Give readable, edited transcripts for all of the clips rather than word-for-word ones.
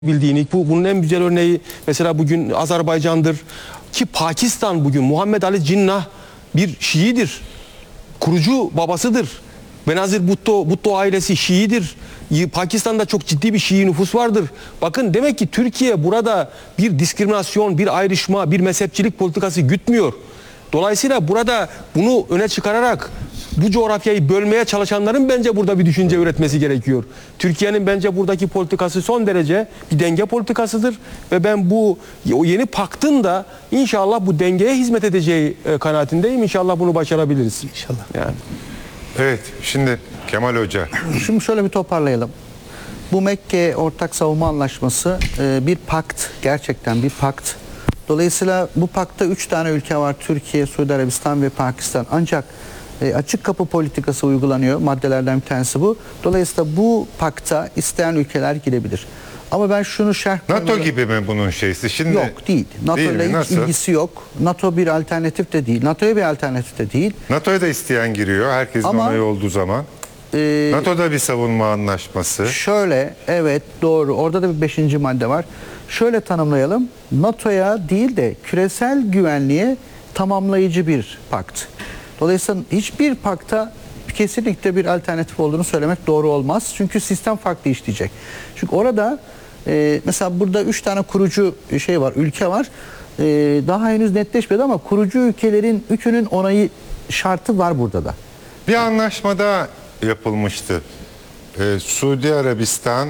bildiğini, bunun en güzel örneği mesela bugün Azerbaycan'dır ki Pakistan bugün Muhammed Ali Cinnah bir Şiidir. Kurucu babasıdır. Benazir Bhutto ailesi Şiidir. Pakistan'da çok ciddi bir Şii nüfus vardır. Bakın demek ki Türkiye burada bir diskriminasyon, bir ayrışma, bir mezhepçilik politikası gütmüyor. Dolayısıyla burada bunu öne çıkararak bu coğrafyayı bölmeye çalışanların bence burada bir düşünce üretmesi gerekiyor. Türkiye'nin bence buradaki politikası son derece bir denge politikasıdır ve ben o yeni paktın da inşallah bu dengeye hizmet edeceği kanaatindeyim. İnşallah bunu başarabiliriz. İnşallah. Yani. Evet, şimdi Kemal Hoca. Şimdi şöyle bir toparlayalım. Bu Mekke Ortak Savunma Anlaşması bir pakt, gerçekten bir pakt. Dolayısıyla bu pakta 3 tane ülke var: Türkiye, Suudi Arabistan ve Pakistan. Ancak açık kapı politikası uygulanıyor. Maddelerden bir tanesi bu. Dolayısıyla bu pakta isteyen ülkeler girebilir. Ama ben şunu NATO gibi mi bunun şeysi? Şimdi yok, değil. NATO ile hiç ilgisi yok. NATO bir alternatif de değil. NATO'ya bir alternatif de değil. NATO'ya da isteyen giriyor. Herkesin onayı olduğu zaman. NATO'da bir savunma anlaşması. Şöyle, evet, doğru. Orada da bir 5. madde var. Şöyle tanımlayalım. NATO'ya değil de küresel güvenliğe tamamlayıcı bir pakt. Dolayısıyla hiçbir pakta kesinlikle bir alternatif olduğunu söylemek doğru olmaz. Çünkü sistem farklı işleyecek. Çünkü orada mesela burada 3 tane kurucu ülke var. Daha henüz netleşmedi ama kurucu ülkelerin 3'ünün onayı şartı var burada da. Bir anlaşmada yapılmıştı. Suudi Arabistan,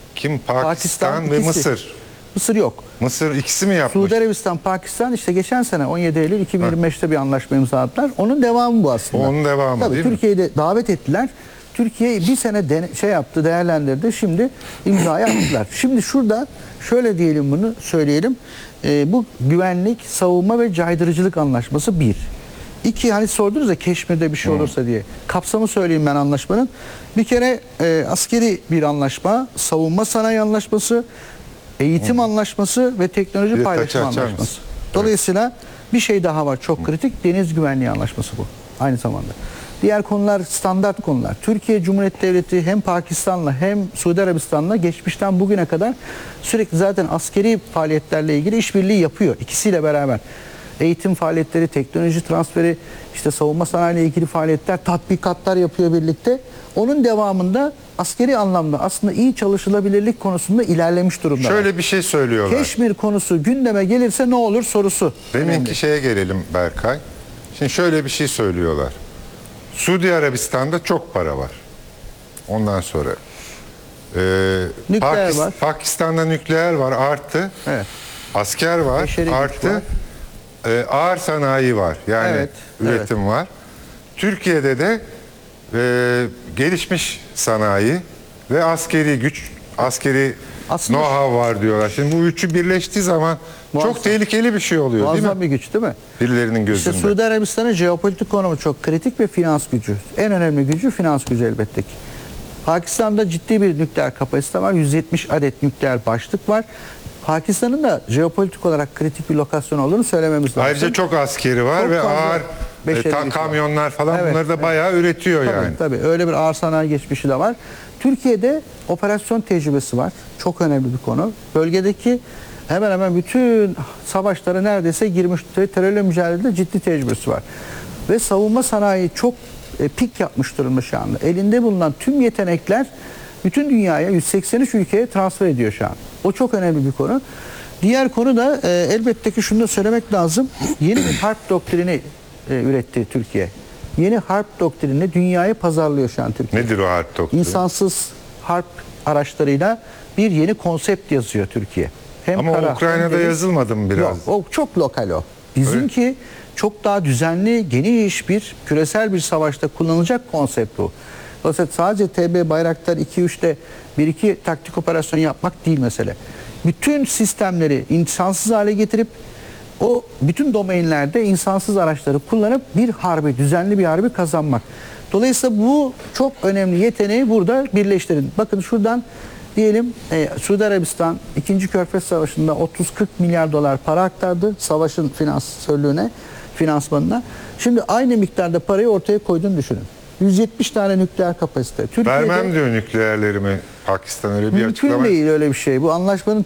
Pakistan ve ikisi. Mısır. Mısır yok. Mısır ikisi mi yapmış? Suudi Arabistan, Pakistan işte geçen sene 17 Eylül 2025'te bir anlaşma imzaladılar. Onun devamı bu aslında. Onun devamı tabii, değil mi? Türkiye'yi de davet ettiler. Türkiye bir sene yaptı, değerlendirdi. Şimdi imzayı attılar. Şimdi şurada şöyle diyelim, bunu söyleyelim. Bu güvenlik, savunma ve caydırıcılık anlaşması 1. 2, hani sordunuz ya Keşmir'de bir şey olursa diye. Kapsamı söyleyeyim ben anlaşmanın. Bir kere askeri bir anlaşma, savunma sanayi anlaşması, eğitim anlaşması ve teknoloji paylaşım anlaşması. Dolayısıyla bir şey daha var çok kritik. Deniz güvenliği anlaşması bu aynı zamanda. Diğer konular standart konular. Türkiye Cumhuriyeti Devleti hem Pakistan'la hem Suudi Arabistan'la geçmişten bugüne kadar sürekli zaten askeri faaliyetlerle ilgili işbirliği yapıyor. İkisiyle beraber. Eğitim faaliyetleri, teknoloji transferi, işte savunma sanayiyle ilgili faaliyetler, tatbikatlar yapıyor birlikte. Onun devamında askeri anlamda aslında iyi çalışılabilirlik konusunda ilerlemiş durumda. Şöyle bir şey söylüyorlar. Keşmir konusu gündeme gelirse ne olur sorusu. Deminki şeye gelelim Berkay. Şimdi şöyle bir şey söylüyorlar. Suudi Arabistan'da çok para var. Ondan sonra Nükleer var. Pakistan'da nükleer var artı. Evet. Asker var Beşeri artı. var. Ağır sanayi var. Yani Evet, üretim var. Türkiye'de de gelişmiş sanayi ve askeri güç, askeri Aslında know-how var diyorlar. Şimdi bu üçü birleştiği zaman çok tehlikeli bir şey oluyor, değil mi? Muazzam bir güç, değil mi? Birilerinin gözünde. İşte Suudi Arabistan'ın jeopolitik konumu çok kritik ve finans gücü. En önemli gücü finans gücü elbette ki. Pakistan'da ciddi bir nükleer kapasite var. 170 adet nükleer başlık var. Pakistan'ın da jeopolitik olarak kritik bir lokasyon olduğunu söylememiz lazım. Ayrıca çok askeri var Çok ve fazla ağır kamyonlar falan, Evet, bunları da bayağı üretiyor tabii, yani. Tabii, öyle bir ağır sanayi geçmişi de var. Türkiye'de operasyon tecrübesi var. Çok önemli bir konu. Bölgedeki hemen hemen bütün savaşlara neredeyse girmiş, terörle mücadelede ciddi tecrübesi var. Ve savunma sanayi çok pik yapmış durumda şu anda. Elinde bulunan tüm yetenekler bütün dünyaya, 183 ülkeye transfer ediyor şu an. O çok önemli bir konu. Diğer konu da elbette ki şunu da söylemek lazım. Yeni bir harp doktrini üretti Türkiye. Yeni harp doktrinini dünyaya pazarlıyor şu an Türkiye. Nedir o harp doktrini? İnsansız harp araçlarıyla bir yeni konsept yazıyor Türkiye. Hem Ama kara, Ukrayna'da hem deniz. yazılmadı mı biraz? Yok, o çok lokal o. Bizimki çok daha düzenli, geniş bir küresel bir savaşta kullanılacak konsept bu. Dolayısıyla sadece TB Bayraktar 2-3'te 1-2 taktik operasyon yapmak değil mesele. Bütün sistemleri insansız hale getirip o bütün domainlerde insansız araçları kullanıp bir harbi, düzenli bir harbi kazanmak. Dolayısıyla bu çok önemli yeteneği burada birleştirin. Bakın şuradan diyelim Suudi Arabistan 2. Körfez Savaşı'nda 30-40 milyar dolar para aktardı savaşın finansmanına. Şimdi aynı miktarda parayı ortaya koyduğunu düşünün. 170 tane nükleer kapasite. Vermem diyor nükleerlerimi Pakistan öyle bir Mümkün açıklama. değil öyle bir şey. Bu anlaşmanın